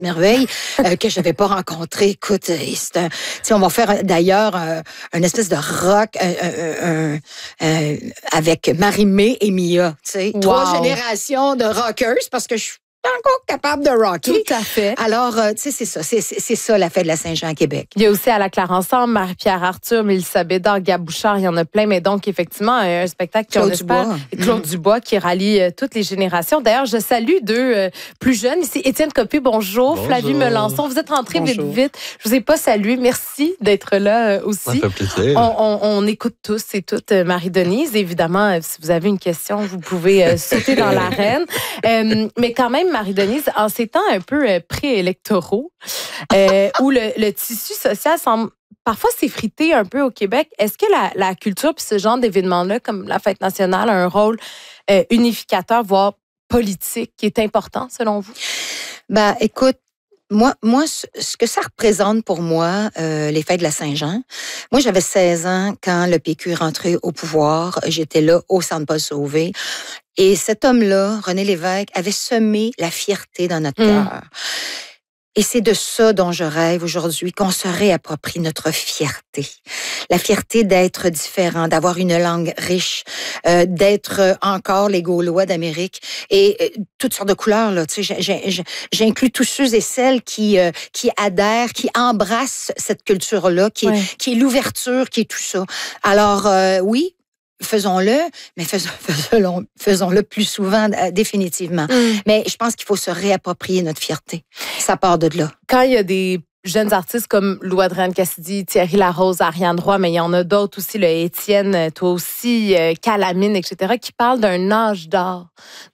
merveille que je n'avais pas rencontré. Écoute, on va faire d'ailleurs une espèce de rock avec Marie-Mé et Mia. Wow. 3 générations de rockers parce que je suis encore capable de rocker. Tout à fait. Alors, c'est ça. C'est ça, la fête de la Saint-Jean à Québec. Il y a aussi À la Claire Ensemble, Marie-Pierre Arthur, Mélissa Bédard, Gab Bouchard, il y en a plein. Mais donc, effectivement, un spectacle Claude Dubois. Claude Dubois qui rallie toutes les générations. D'ailleurs, je salue 2 plus jeunes. Ici, Étienne Copé, bonjour. Flavie Melançon, vous êtes rentrés vite. Je vous ai pas salué. Merci d'être là aussi. Ça fait plaisir. On écoute tous et toutes Marie-Denise. Évidemment, si vous avez une question, vous pouvez sauter dans l'arène. Mais quand même, Marie-Denise, en ces temps un peu préélectoraux, où le tissu social semble parfois s'effriter un peu au Québec, est-ce que la culture puis ce genre d'événements-là, comme la Fête nationale, a un rôle unificateur, voire politique, qui est important selon vous? Ben, écoute, moi, ce que ça représente pour moi, les fêtes de la Saint-Jean, moi, j'avais 16 ans quand le PQ est rentré au pouvoir. J'étais là au Centre Paul Sauvé. Et cet homme-là, René Lévesque, avait semé la fierté dans notre cœur. Et c'est de ça dont je rêve aujourd'hui, qu'on se réapproprie notre fierté. La fierté d'être différent, d'avoir une langue riche, d'être encore les Gaulois d'Amérique et toutes sortes de couleurs. Là, tu sais, j'inclus tous ceux et celles qui adhèrent, qui embrassent cette culture-là, qui est l'ouverture, qui est tout ça. Alors, oui, faisons-le, mais faisons-le plus souvent, définitivement. Mais je pense qu'il faut se réapproprier notre fierté. Ça part de là. Quand il y a des jeunes artistes comme Lou-Adrienne Cassidy, Thierry Larose, Ariane Roy, mais il y en a d'autres aussi, le Étienne, toi aussi, Calamine, etc., qui parlent d'un âge d'or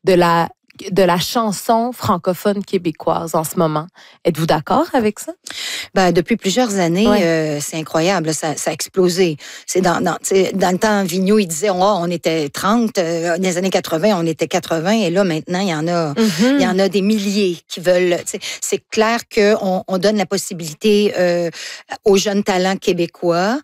de la chanson francophone québécoise en ce moment. Êtes-vous d'accord avec ça? Ben, depuis plusieurs années, c'est incroyable. Ça a explosé. C'est dans le temps, Vigneault, il disait, on était 30. Dans les années 80, on était 80. Et là, maintenant, il y en a des milliers qui veulent. C'est clair qu'on donne la possibilité aux jeunes talents québécois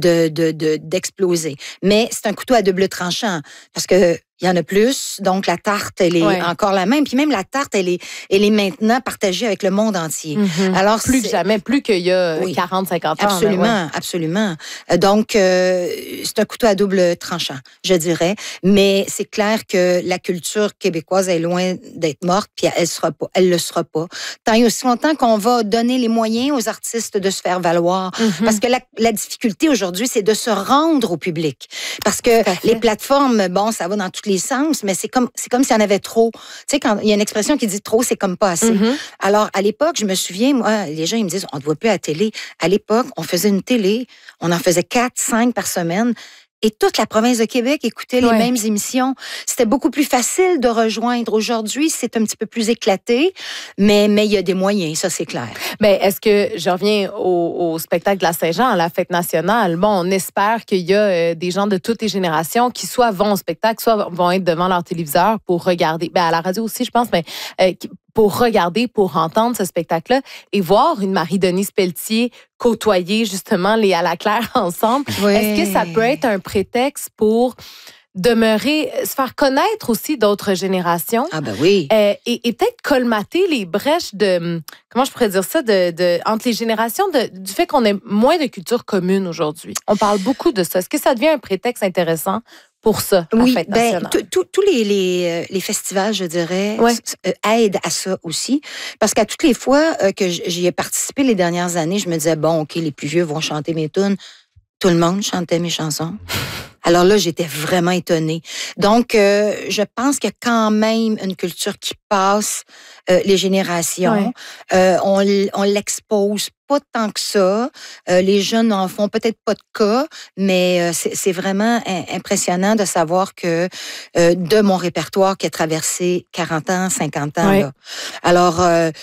d'exploser. Mais c'est un couteau à double tranchant. Parce que il y en a plus, donc la tarte, elle est encore la même. Puis même la tarte, elle est maintenant partagée avec le monde entier. Alors, plus que jamais, plus qu'il y a 40, 50 ans. Absolument, absolument. Donc, c'est un couteau à double tranchant, je dirais. Mais c'est clair que la culture québécoise est loin d'être morte, puis elle le sera pas. Tant et aussi longtemps qu'on va donner les moyens aux artistes de se faire valoir. Parce que la difficulté aujourd'hui, c'est de se rendre au public. Parce que les plateformes, bon, ça va dans tous les sens, mais c'est comme s'il y en avait trop. Tu sais, quand il y a une expression qui dit trop, c'est comme pas assez. Alors, à l'époque, je me souviens, moi, les gens, ils me disent, on ne voit plus à la télé. À l'époque, on faisait une télé, on en faisait 4, 5 par semaine. Et toute la province de Québec écoutait les mêmes émissions. C'était beaucoup plus facile de rejoindre. Aujourd'hui, c'est un petit peu plus éclaté, mais il y a des moyens, ça, c'est clair. Mais est-ce que, je reviens au spectacle de la Saint-Jean, à la Fête nationale, bon, on espère qu'il y a des gens de toutes les générations qui soit vont au spectacle, soit vont être devant leur téléviseur pour regarder, à la radio aussi, je pense, mais pour regarder, pour entendre ce spectacle-là et voir une Marie-Denise Pelletier côtoyer justement les À la Claire ensemble. Est-ce que ça peut être un prétexte pour demeurer, se faire connaître aussi d'autres générations? Ah ben oui. Et peut-être colmater les brèches de, comment je pourrais dire ça, entre les générations, du fait qu'on ait moins de culture commune aujourd'hui. On parle beaucoup de ça. Est-ce que ça devient un prétexte intéressant pour ça, oui, la Fête nationale? Tous les festivals, je dirais, aident à ça aussi. Parce qu'à toutes les fois que j'y ai participé les dernières années, je me disais, bon, OK, les plus vieux vont chanter mes tunes. Tout le monde chantait mes chansons. Alors là, j'étais vraiment étonnée. Donc, je pense qu'il y a quand même une culture qui passe les générations. On l'expose pas tant que ça. Les jeunes n'en font peut-être pas de cas, mais c'est vraiment impressionnant de savoir que de mon répertoire qui a traversé 40 ans, 50 ans. Là. Alors,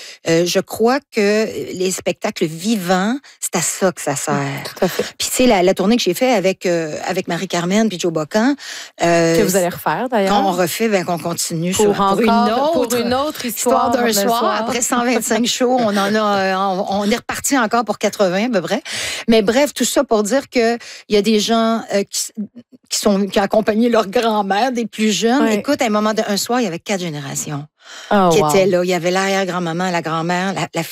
je crois que les spectacles vivants, c'est à ça que ça sert. Tout à fait. Puis tu sais, la tournée que j'ai faite avec Marie-Carmen puis Joe Bocan. Que vous allez refaire, d'ailleurs. Quand on refait, qu'on continue pour une autre histoire d'un soir. Après 125 shows, on est reparti encore pour 80 à peu près. Mais bref, tout ça pour dire que il y a des gens qui ont accompagné leur grand-mère, des plus jeunes. Écoute, à un soir, il y avait 4 générations qui étaient là. Il y avait l'arrière-grand-maman, la grand-mère,